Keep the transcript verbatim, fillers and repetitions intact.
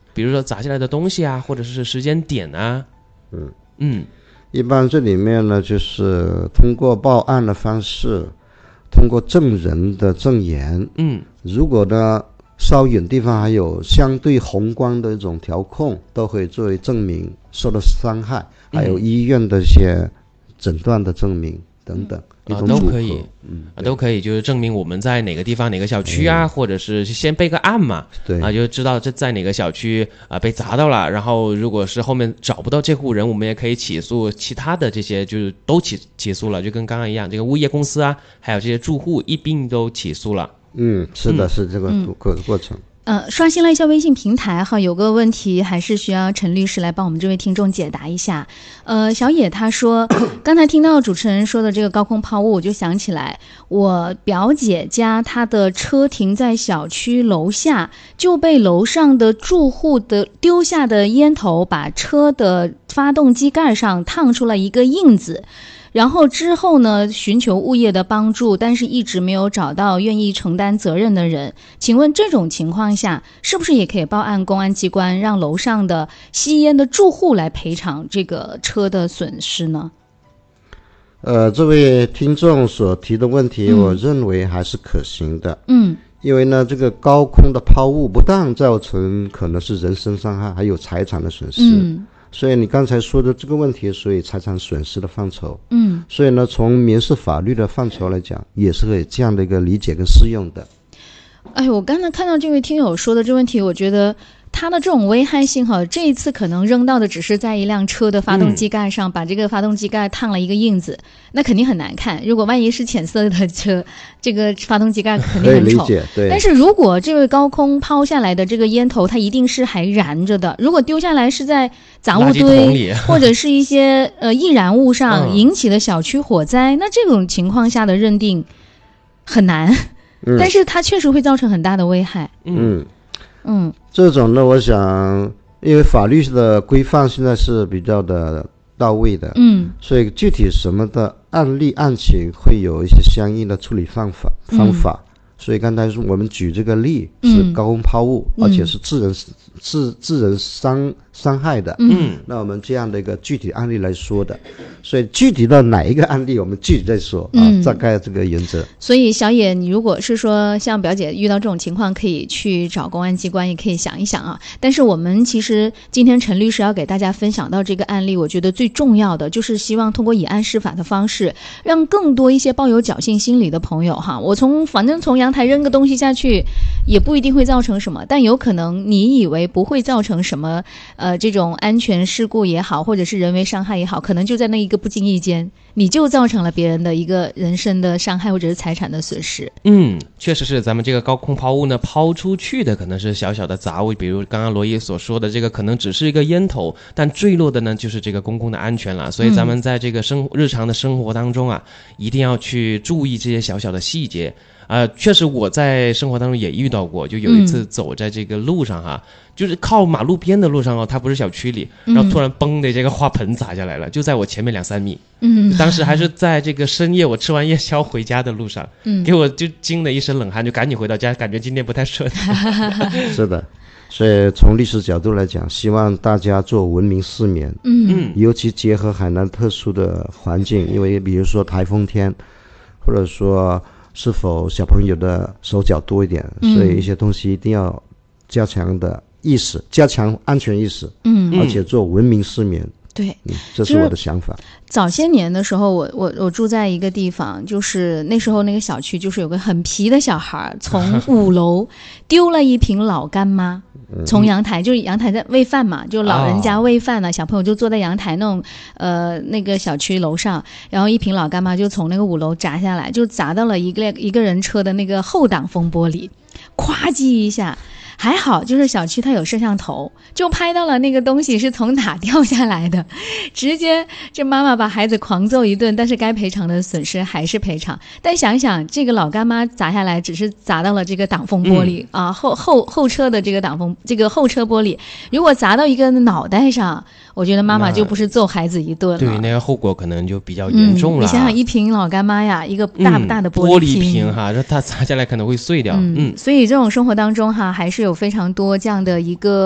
比如说砸下来的东西啊，或者是时间点啊。 嗯嗯， 一般这里面呢，就是通过报案的方式，通过证人的证言， 嗯， 如果呢稍远地方还有相对宏观的一种调控，都可以作为证明受到伤害，还有医院的一些诊断的证明等等。 啊，都可以，嗯，啊，都可以，就是证明我们在哪个地方、哪个小区啊，嗯、或者是先备个案嘛， 对， 啊，就知道这在哪个小区啊被砸到了。然后，如果是后面找不到这户人，我们也可以起诉其他的这些，就是都起起诉了，就跟刚刚一样，这个物业公司啊，还有这些住户一并都起诉了。 嗯，是的，是这个过过程。 呃，刷新了一下微信平台哈，有个问题还是需要陈律师来帮我们这位听众解答一下。呃，小野他说，刚才听到主持人说的这个高空抛物，我就想起来，我表姐家她的车停在小区楼下，就被楼上的住户的丢下的烟头把车的发动机盖上烫出了一个印子。然后之后呢，寻求物业的帮助，但是一直没有找到愿意承担责任的人。请问这种情况下，是不是也可以报案公安机关，让楼上的吸烟的住户来赔偿这个车的损失呢？ 呃，这位听众所提的问题，我认为还是可行的。 嗯， 因为呢，这个高空的抛物不但造成可能是人身伤害，还有财产的损失。 嗯。 所以你刚才说的这个问题，所以财产损失的范畴， 嗯， 所以呢，从民事法律的范畴来讲，也是可以这样的一个理解跟适用的。 哎，我刚才看到这位听友说的这问题，我觉得它的这种危害性哈，这一次可能扔到的只是在一辆车的发动机盖上，嗯、把这个发动机盖烫了一个印子，那肯定很难看。如果万一是浅色的车，这个发动机盖肯定很丑。 理解，对。 但是如果这个高空抛下来的这个烟头，它一定是还燃着的。如果丢下来是在杂物堆或者是一些呃易燃物上引起的小区火灾，嗯、那这种情况下的认定很难。嗯、但是它确实会造成很大的危害。 嗯。 嗯， 这种呢，我想，因为法律的规范现在是比较的到位的， 嗯， 所以具体什么的案例案情会有一些相应的处理方法方法。嗯、所以刚才我们举这个例是高空抛物，嗯、而且是致人致致人伤伤害的， 嗯， 那我们这样的一个具体案例来说的，所以具体到哪一个案例，我们具体再说、嗯、啊，大概这个原则。 所以小野，你如果是说像表姐遇到这种情况，可以去找公安机关，也可以想一想啊。但是我们其实今天陈律师要给大家分享到这个案例，我觉得最重要的就是希望通过以案释法的方式，让更多一些抱有侥幸心理的朋友哈，我从反正从阳台扔个东西下去，也不一定会造成什么，但有可能你以为不会造成什么，呃，这种安全事故也好，或者是人为伤害也好，可能就在那一个不经意间，你就造成了别人的一个人身的伤害或者是财产的损失。 嗯，确实是咱们这个高空抛物呢，抛出去的可能是小小的杂物，比如刚刚罗伊所说的这个可能只是一个烟头，但坠落的呢就是这个公共的安全了。所以咱们在这个生日常的生活当中啊，一定要去注意这些小小的细节。呃，确实我在生活当中也遇到过，就有一次走在这个路上哈，嗯、就是靠马路边的路上哦，它不是小区里，然后突然嘣的这个花盆砸下来了，就在我前面两三米。 嗯， 当时还是在这个深夜，我吃完夜宵回家的路上，嗯，给我就惊了一身冷汗，就赶紧回到家，感觉今天不太顺。 是的，所以从律师角度来讲，希望大家做文明市民， 嗯， 尤其结合海南特殊的环境，因为比如说台风天，或者说是否小朋友的手脚多一点， 嗯、 所以一些东西一定要加强的意识，加强安全意识， 嗯， 而且做文明市民。 对、 嗯，这是我的想法。 早些年的时候，我我我住在一个地方，就是那时候那个小区就是有个很皮的小孩，从五楼丢了一瓶老干妈。从阳台，就是阳台在喂饭嘛，就老人家喂饭呢、啊，小朋友就坐在阳台弄，呃，那个小区楼上，然后一瓶老干妈就从那个五楼砸下来，就砸到了一个一个人车的那个后挡风玻璃，咵叽一下。还好就是小区它有摄像头，就拍到了那个东西是从哪掉下来的，直接这妈妈把孩子狂揍一顿，但是该赔偿的损失还是赔偿。但想想这个老干妈砸下来只是砸到了这个挡风玻璃、嗯、啊，后后后车的这个挡风这个后车玻璃，如果砸到一个脑袋上，我觉得妈妈就不是揍孩子一顿了， 对，那个后果可能就比较严重了、嗯、 你想想一瓶老干妈呀，一个大不大的玻璃瓶、 嗯、玻璃瓶哈，它砸下来可能会碎掉。 嗯， 嗯， 所以这种生活当中哈，还是有非常多这样的一个